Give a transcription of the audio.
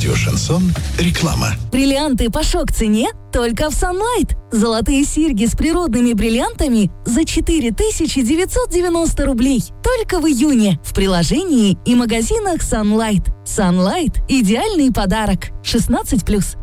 Радио «Шансон». Реклама. Бриллианты по шок-цене только в Sunlight. Золотые серьги с природными бриллиантами за 4990 рублей. Только в июне в приложении и магазинах Sunlight. Sunlight – идеальный подарок. 16+.